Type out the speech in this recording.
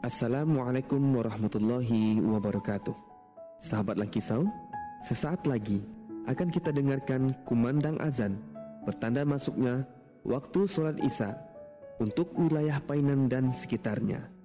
Assalamualaikum warahmatullahi wabarakatuh. Sahabat Langkisau, sesaat lagi akan kita dengarkan kumandang azan bertanda masuknya waktu sholat Isya untuk wilayah Painan dan sekitarnya.